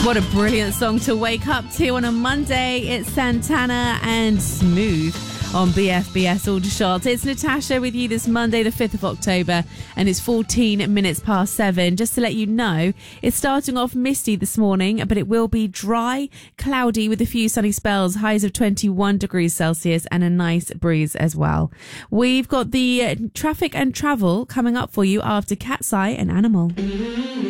What a brilliant song to wake up to on a Monday. It's Santana and Smooth on BFBS All Shot. It's Natasha with you this Monday, the 5th of October, and it's 14 minutes past 7. Just to let you know, it's starting off misty this morning, but it will be dry, cloudy with a few sunny spells, highs of 21 degrees Celsius and a nice breeze as well. We've got the traffic and travel coming up for you after Cat's Eye and Animal.